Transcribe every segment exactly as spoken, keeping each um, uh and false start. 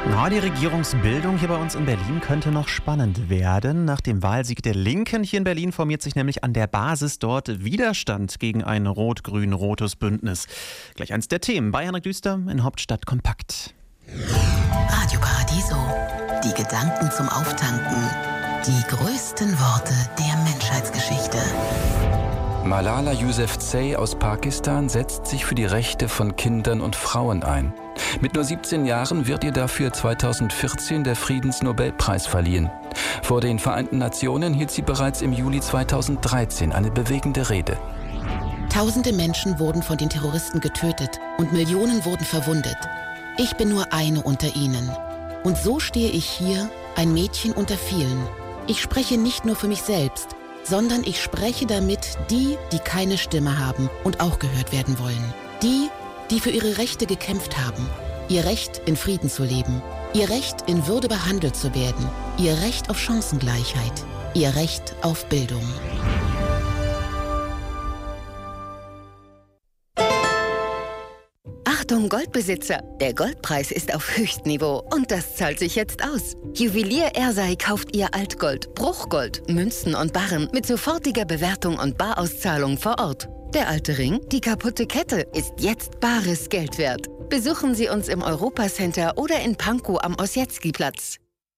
Na, die Regierungsbildung hier bei uns in Berlin könnte noch spannend werden. Nach dem Wahlsieg der Linken hier in Berlin formiert sich nämlich an der Basis dort Widerstand gegen ein rot-grün-rotes Bündnis. Gleich eins der Themen bei Henrik Düster in Hauptstadt kompakt. Radio Paradiso. Die Gedanken zum Auftanken. Die größten Worte der Menschheitsgeschichte. Malala Yousafzai aus Pakistan setzt sich für die Rechte von Kindern und Frauen ein. Mit nur siebzehn Jahren wird ihr dafür zweitausendvierzehn der Friedensnobelpreis verliehen. Vor den Vereinten Nationen hielt sie bereits im Juli zweitausenddreizehn eine bewegende Rede. Tausende Menschen wurden von den Terroristen getötet und Millionen wurden verwundet. Ich bin nur eine unter ihnen. Und so stehe ich hier, ein Mädchen unter vielen. Ich spreche nicht nur für mich selbst, sondern ich spreche damit die, die keine Stimme haben und auch gehört werden wollen. Die, die für ihre Rechte gekämpft haben. Ihr Recht, in Frieden zu leben. Ihr Recht, in Würde behandelt zu werden. Ihr Recht auf Chancengleichheit. Ihr Recht auf Bildung. Achtung Goldbesitzer, der Goldpreis ist auf Höchstniveau und das zahlt sich jetzt aus. Juwelier Ersei kauft ihr Altgold, Bruchgold, Münzen und Barren mit sofortiger Bewertung und Barauszahlung vor Ort. Der alte Ring, die kaputte Kette, ist jetzt bares Geld wert. Besuchen Sie uns im Europacenter oder in Pankow am Ossietzky-Platz.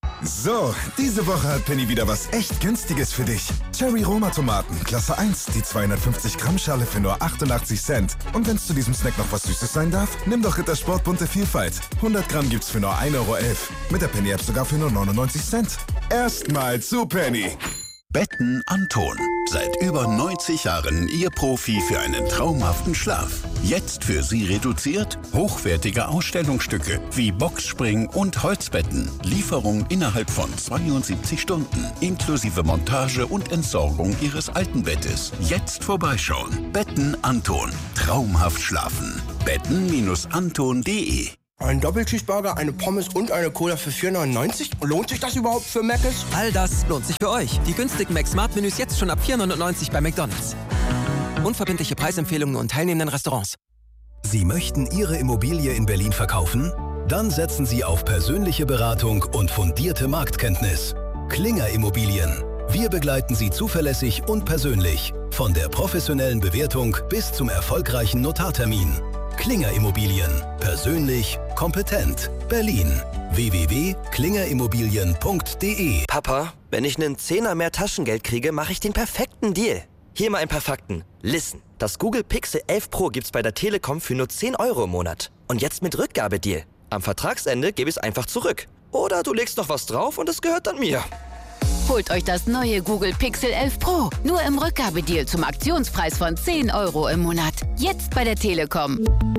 So, diese Woche hat Penny wieder was echt Günstiges für dich. Cherry Roma Tomaten, Klasse eins, die zweihundertfünfzig Gramm Schale für nur achtundachtzig Cent. Und wenn es zu diesem Snack noch was Süßes sein darf, nimm doch Rittersport bunte Vielfalt. hundert Gramm gibt's für nur ein Euro elf. Mit der Penny-App sogar für nur neunundneunzig Cent. Erstmal zu Penny. Betten Anton. Seit über neunzig Jahren Ihr Profi für einen traumhaften Schlaf. Jetzt für Sie reduziert hochwertige Ausstellungsstücke wie Boxspring und Holzbetten. Lieferung innerhalb von zweiundsiebzig Stunden. Inklusive Montage und Entsorgung Ihres alten Bettes. Jetzt vorbeischauen. Betten Anton. Traumhaft schlafen. betten Anton punkt de. Ein Doppelcheeseburger, eine Pommes und eine Cola für vier neunundneunzig? Lohnt sich das überhaupt für Mc's? All das lohnt sich für euch. Die günstigen Mac-Smart-Menüs jetzt schon ab vier neunundneunzig bei McDonald's. Unverbindliche Preisempfehlungen nur in teilnehmenden Restaurants. Sie möchten Ihre Immobilie in Berlin verkaufen? Dann setzen Sie auf persönliche Beratung und fundierte Marktkenntnis. Klinger Immobilien. Wir begleiten Sie zuverlässig und persönlich. Von der professionellen Bewertung bis zum erfolgreichen Notartermin. Klinger Immobilien. Persönlich, kompetent. Berlin. w w w punkt klinger immobilien punkt de. Papa, wenn ich einen Zehner mehr Taschengeld kriege, mache ich den perfekten Deal. Hier mal ein paar Fakten. Listen, das Google Pixel elf Pro gibt's bei der Telekom für nur zehn Euro im Monat. Und jetzt mit Rückgabedeal. Am Vertragsende gebe ich es einfach zurück. Oder du legst noch was drauf und es gehört dann mir. Holt euch das neue Google Pixel elf Pro. Nur im Rückgabedeal zum Aktionspreis von zehn Euro im Monat. Jetzt bei der Telekom.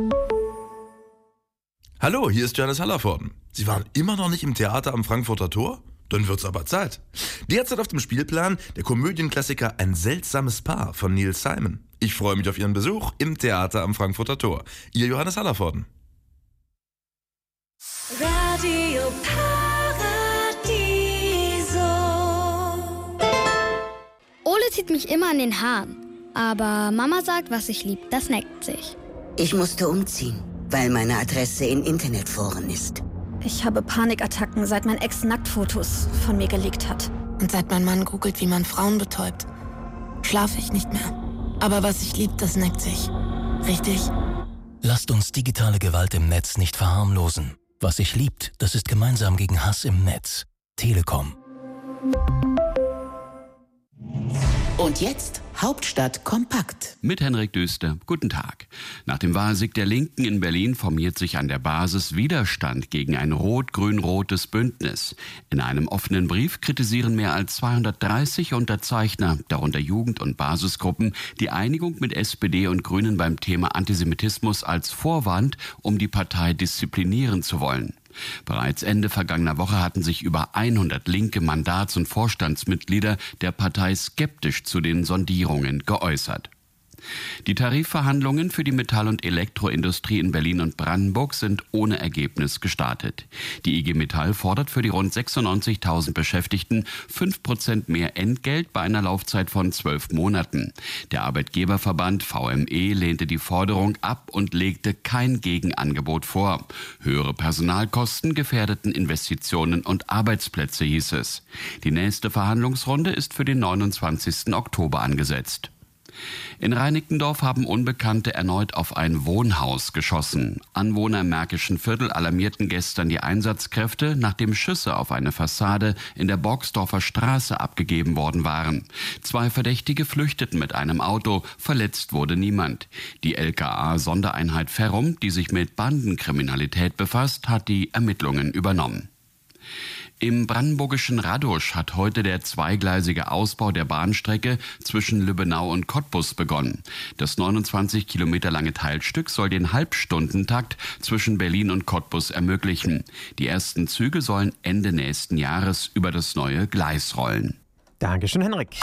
Hallo, hier ist Johannes Hallervorden. Sie waren immer noch nicht im Theater am Frankfurter Tor? Dann wird's aber Zeit. Derzeit auf dem Spielplan der Komödienklassiker Ein seltsames Paar von Neil Simon. Ich freue mich auf Ihren Besuch im Theater am Frankfurter Tor. Ihr Johannes Hallervorden. Radio Ole zieht mich immer an den Haaren. Aber Mama sagt, was ich lieb, das neckt sich. Ich musste umziehen, weil meine Adresse in Internetforen ist. Ich habe Panikattacken, seit mein Ex Nacktfotos von mir gelegt hat. Und seit mein Mann googelt, wie man Frauen betäubt, schlafe ich nicht mehr. Aber was ich lieb, das neckt sich. Richtig? Lasst uns digitale Gewalt im Netz nicht verharmlosen. Was sich liebt, das ist gemeinsam gegen Hass im Netz. Telekom. Und jetzt Hauptstadt kompakt. Mit Henrik Düster. Guten Tag. Nach dem Wahlsieg der Linken in Berlin formiert sich an der Basis Widerstand gegen ein rot-grün-rotes Bündnis. In einem offenen Brief kritisieren mehr als zweihundertdreißig Unterzeichner, darunter Jugend- und Basisgruppen, die Einigung mit S P D und Grünen beim Thema Antisemitismus als Vorwand, um die Partei disziplinieren zu wollen. Bereits Ende vergangener Woche hatten sich über hundert linke Mandats- und Vorstandsmitglieder der Partei skeptisch zu den Sondierungen geäußert. Die Tarifverhandlungen für die Metall- und Elektroindustrie in Berlin und Brandenburg sind ohne Ergebnis gestartet. Die I G Metall fordert für die rund sechsundneunzigtausend Beschäftigten fünf Prozent mehr Entgelt bei einer Laufzeit von zwölf Monaten. Der Arbeitgeberverband V M E lehnte die Forderung ab und legte kein Gegenangebot vor. Höhere Personalkosten gefährdeten Investitionen und Arbeitsplätze, hieß es. Die nächste Verhandlungsrunde ist für den neunundzwanzigsten Oktober angesetzt. In Reinickendorf haben Unbekannte erneut auf ein Wohnhaus geschossen. Anwohner im Märkischen Viertel alarmierten gestern die Einsatzkräfte, nachdem Schüsse auf eine Fassade in der Borgsdorfer Straße abgegeben worden waren. Zwei Verdächtige flüchteten mit einem Auto, verletzt wurde niemand. Die L K A-Sondereinheit Ferrum, die sich mit Bandenkriminalität befasst, hat die Ermittlungen übernommen. Im brandenburgischen Radosch hat heute der zweigleisige Ausbau der Bahnstrecke zwischen Lübbenau und Cottbus begonnen. Das neunundzwanzig Kilometer lange Teilstück soll den Halbstundentakt zwischen Berlin und Cottbus ermöglichen. Die ersten Züge sollen Ende nächsten Jahres über das neue Gleis rollen. Dankeschön, Henrik.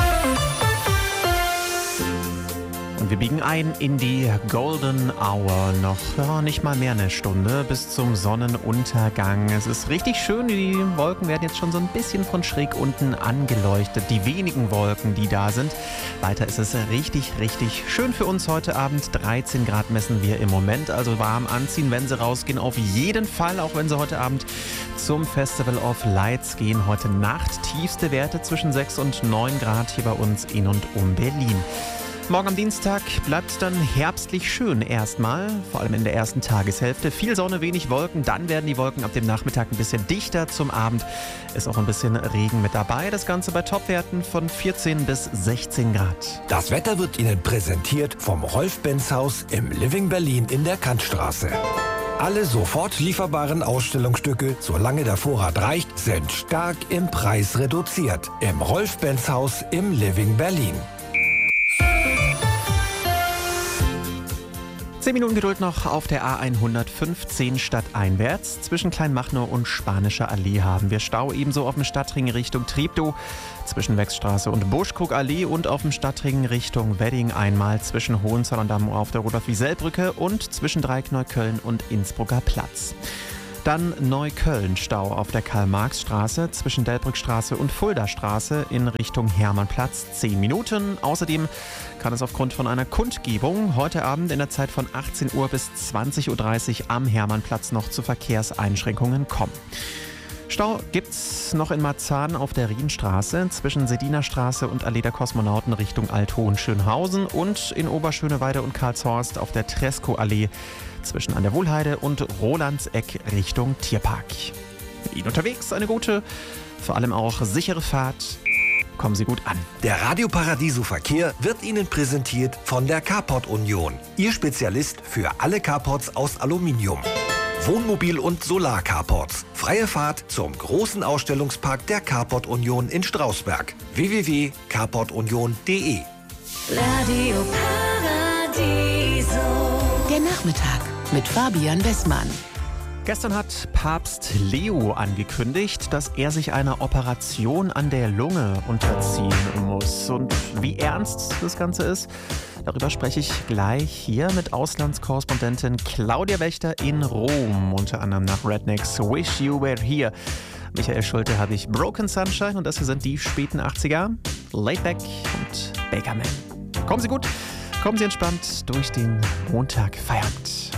Und wir biegen ein in die Golden Hour. Noch ja, nicht mal mehr eine Stunde bis zum Sonnenuntergang. Es ist richtig schön. Die Wolken werden jetzt schon so ein bisschen von schräg unten angeleuchtet. Die wenigen Wolken, die da sind. Weiter ist es richtig, richtig schön für uns heute Abend. dreizehn Grad messen wir im Moment. Also warm anziehen, wenn Sie rausgehen. Auf jeden Fall, auch wenn Sie heute Abend zum Festival of Lights gehen. Heute Nacht tiefste Werte zwischen sechs und neun Grad hier bei uns in und um Berlin. Morgen am Dienstag bleibt dann herbstlich schön erstmal, vor allem in der ersten Tageshälfte. Viel Sonne, wenig Wolken, dann werden die Wolken ab dem Nachmittag ein bisschen dichter. Zum Abend ist auch ein bisschen Regen mit dabei. Das Ganze bei Topwerten von vierzehn bis sechzehn Grad. Das Wetter wird Ihnen präsentiert vom Rolf-Benz-Haus im Living Berlin in der Kantstraße. Alle sofort lieferbaren Ausstellungsstücke, solange der Vorrat reicht, sind stark im Preis reduziert. Im Rolf-Benz-Haus im Living Berlin. Zehn Minuten Geduld noch auf der A hundertfünfzehn stadteinwärts. Zwischen Kleinmachnow und Spanischer Allee haben wir Stau. Ebenso auf dem Stadtring Richtung Treptow, zwischen Wechstraße und Buschkrugallee und auf dem Stadtring Richtung Wedding einmal zwischen Hohenzollern-Damm auf der Rudolf-Wiesel-Brücke und zwischen Dreieckneukölln und Innsbrucker Platz. Dann Neukölln-Stau auf der Karl-Marx-Straße zwischen Delbrückstraße und Fuldastraße in Richtung Hermannplatz. zehn Minuten. Außerdem kann es aufgrund von einer Kundgebung heute Abend in der Zeit von achtzehn Uhr bis zwanzig Uhr dreißig am Hermannplatz noch zu Verkehrseinschränkungen kommen. Stau gibt's noch in Marzahn auf der Rienstraße zwischen Sedinerstraße und Allee der Kosmonauten Richtung Althohenschönhausen und in Oberschöneweide und Karlshorst auf der Treskow-Allee zwischen an der Wohlheide und Rolandseck Richtung Tierpark. Mit Ihnen unterwegs eine gute, vor allem auch sichere Fahrt. Kommen Sie gut an. Der Radio Paradiso Verkehr wird Ihnen präsentiert von der Carport Union. Ihr Spezialist für alle Carports aus Aluminium. Wohnmobil- und Solar-Carports. Freie Fahrt zum großen Ausstellungspark der Carport Union in Strausberg. w w w punkt carport union punkt d e Radio Paradiso. Der Nachmittag mit Fabian Westmann. Gestern hat Papst Leo angekündigt, dass er sich einer Operation an der Lunge unterziehen muss. Und wie ernst das Ganze ist, darüber spreche ich gleich hier mit Auslandskorrespondentin Claudia Wächter in Rom. Unter anderem nach Rednecks Wish You Were Here. Michael Schulte habe ich Broken Sunshine und das hier sind die späten achtziger. Laidback und Bakerman. Kommen Sie gut, kommen Sie entspannt durch den Montag Feierabend.